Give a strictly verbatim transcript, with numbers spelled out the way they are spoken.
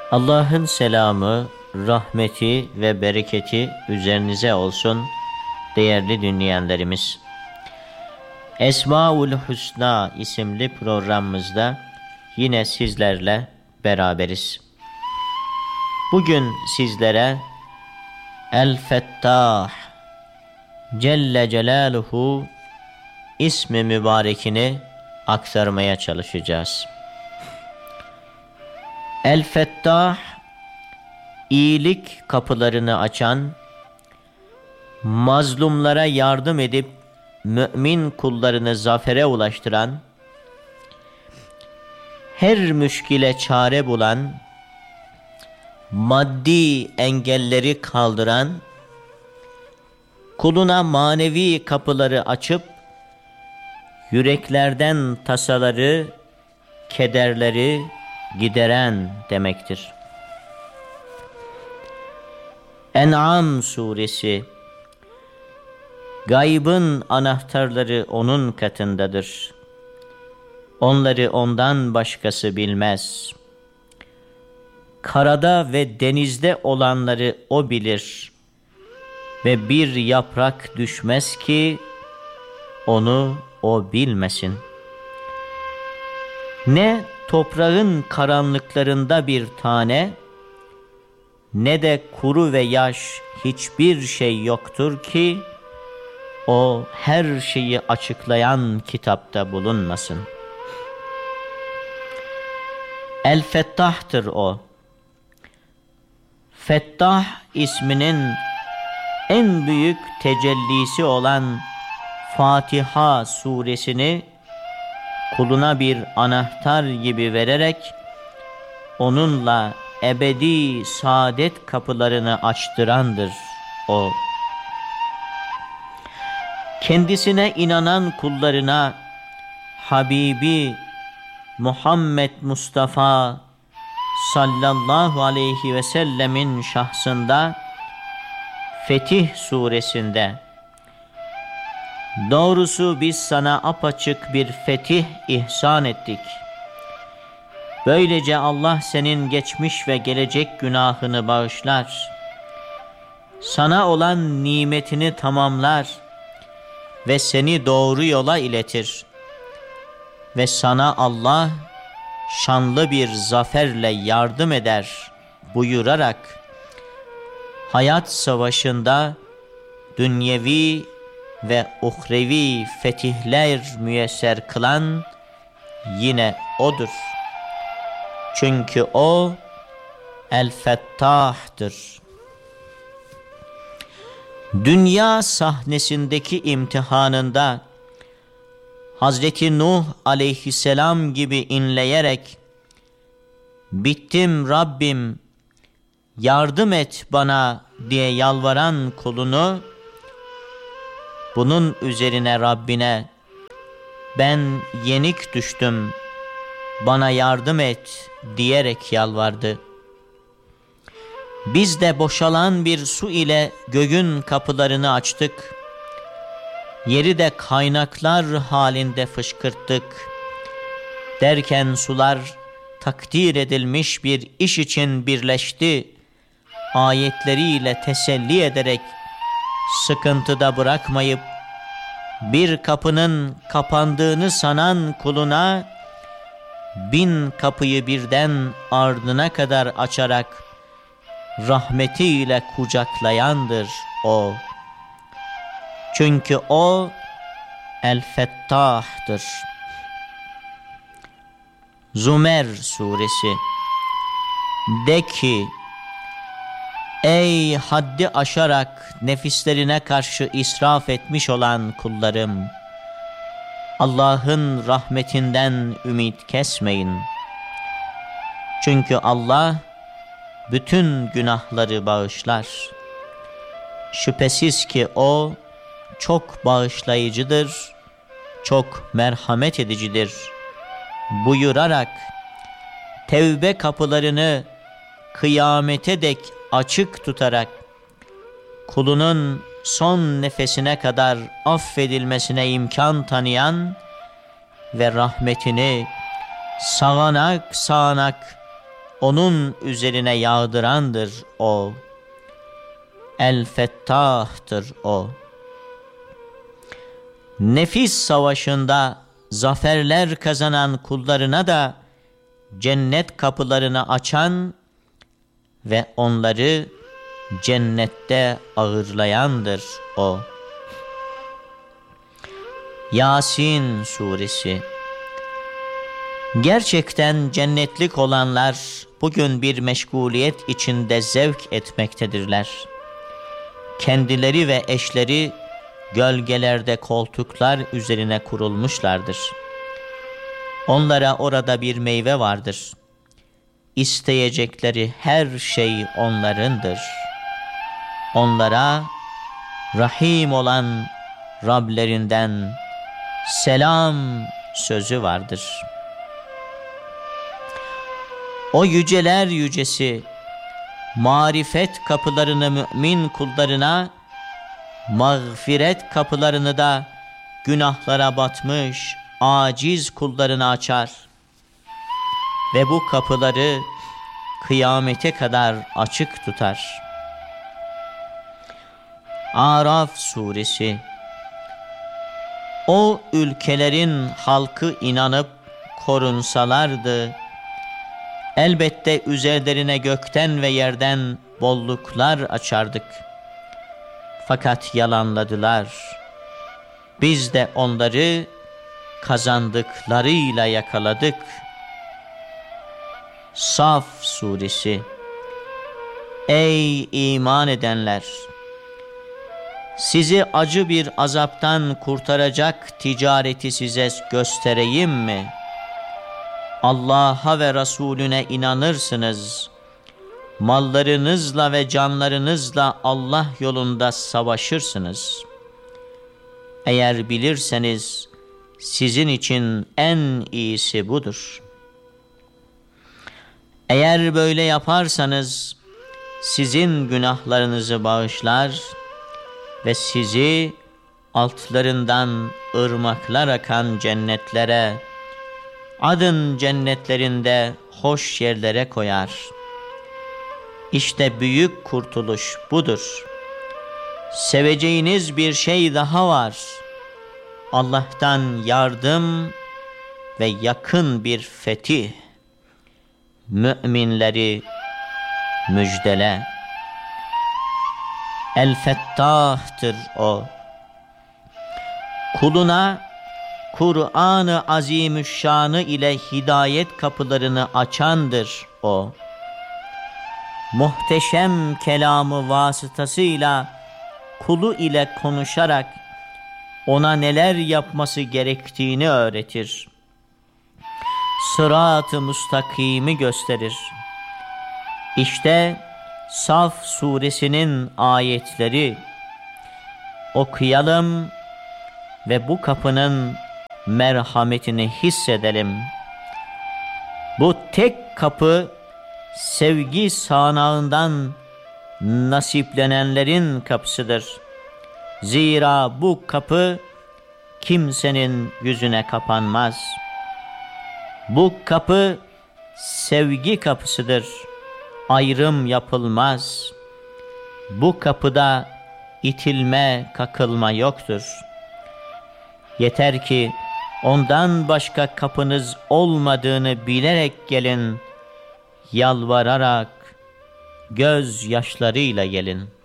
Allah'ın selamı, rahmeti ve bereketi üzerinize olsun değerli dinleyenlerimiz. Esmaül Hüsna isimli programımızda yine sizlerle beraberiz. Bugün sizlere El-Fettah Celle Celaluhu ismi mübarekini aktarmaya çalışacağız. El-Fettah, iyilik kapılarını açan, mazlumlara yardım edip mümin kullarını zafere ulaştıran, her müşkile çare bulan, maddi engelleri kaldıran, kuluna manevi kapıları açıp, yüreklerden tasaları, kederleri gideren demektir. En'am suresi, gaybın anahtarları onun katındadır. Onları ondan başkası bilmez. Karada ve denizde olanları o bilir. Ve bir yaprak düşmez ki onu o bilmesin. Ne toprağın karanlıklarında bir tane, ne de kuru ve yaş hiçbir şey yoktur ki, o her şeyi açıklayan kitapta bulunmasın. El-Fettah'tır o. Fettah isminin en büyük tecellisi olan Fatiha suresini kuluna bir anahtar gibi vererek onunla ebedi saadet kapılarını açtırandır o. Kendisine inanan kullarına Habibi Muhammed Mustafa sallallahu aleyhi ve sellemin şahsında Fetih suresinde, doğrusu biz sana apaçık bir fetih ihsan ettik. Böylece Allah senin geçmiş ve gelecek günahını bağışlar. Sana olan nimetini tamamlar ve seni doğru yola iletir. Ve sana Allah şanlı bir zaferle yardım eder buyurarak, hayat savaşında dünyevi ve uhrevi fetihler müyesser kılan yine O'dur. Çünkü O El-Fettah'tır. Dünya sahnesindeki imtihanında Hazreti Nuh aleyhisselam gibi inleyerek, bittim Rabbim yardım et bana diye yalvaran kulunu, bunun üzerine Rabbine, ben yenik düştüm, bana yardım et diyerek yalvardı. Biz de boşalan bir su ile göğün kapılarını açtık. Yeri de kaynaklar halinde fışkırttık. Derken sular takdir edilmiş bir iş için birleşti. Ayetleriyle teselli ederek sıkıntıda bırakmayıp, bir kapının kapandığını sanan kuluna bin kapıyı birden ardına kadar açarak rahmetiyle kucaklayandır O. Çünkü O El-Fettah'tır. Zümer suresi, de ki, ey haddi aşarak nefislerine karşı israf etmiş olan kullarım, Allah'ın rahmetinden ümit kesmeyin. Çünkü Allah bütün günahları bağışlar. Şüphesiz ki O çok bağışlayıcıdır, çok merhamet edicidir buyurarak, tevbe kapılarını kıyamete dek açık tutarak, kulunun son nefesine kadar affedilmesine imkan tanıyan ve rahmetini sağanak sağanak onun üzerine yağdırandır o. El-Fettah'tır o. Nefis savaşında zaferler kazanan kullarına da cennet kapılarını açan ve onları cennette ağırlayandır o. Yasin Suresi. Gerçekten cennetlik olanlar bugün bir meşguliyet içinde zevk etmektedirler. Kendileri ve eşleri gölgelerde koltuklar üzerine kurulmuşlardır. Onlara orada bir meyve vardır. İsteyecekleri her şey onlarındır. Onlara Rahim olan Rablerinden selam sözü vardır. O yüceler yücesi marifet kapılarını mümin kullarına, mağfiret kapılarını da günahlara batmış aciz kullarına açar ve bu kapıları kıyamete kadar açık tutar. Araf Suresi. O ülkelerin halkı inanıp korunsalardı, elbette üzerlerine gökten ve yerden bolluklar açardık. Fakat yalanladılar. Biz de onları kazandıklarıyla yakaladık. Saf Suresi. Ey iman edenler! Sizi acı bir azaptan kurtaracak ticareti size göstereyim mi? Allah'a ve Resulüne inanırsınız. Mallarınızla ve canlarınızla Allah yolunda savaşırsınız. Eğer bilirseniz sizin için en iyisi budur. Eğer böyle yaparsanız sizin günahlarınızı bağışlar ve sizi altlarından ırmaklar akan cennetlere, adın cennetlerinde hoş yerlere koyar. İşte büyük kurtuluş budur. Seveceğiniz bir şey daha var. Allah'tan yardım ve yakın bir fetih. Müminleri müjdele. El-Fettah'tır o. Kuluna Kur'an-ı Azimüşşan'ı ile hidayet kapılarını açandır o. Muhteşem kelamı vasıtasıyla kulu ile konuşarak ona neler yapması gerektiğini öğretir. Sırat-ı müstakimi gösterir. İşte Saf suresinin ayetleri. Okuyalım ve bu kapının merhametini hissedelim. Bu tek kapı sevgi sağanağından nasiplenenlerin kapısıdır. Zira bu kapı kimsenin yüzüne kapanmaz. Bu kapı sevgi kapısıdır. Ayrım yapılmaz. Bu kapıda itilme, kakılma yoktur. Yeter ki ondan başka kapınız olmadığını bilerek gelin, yalvararak, göz yaşlarıyla gelin.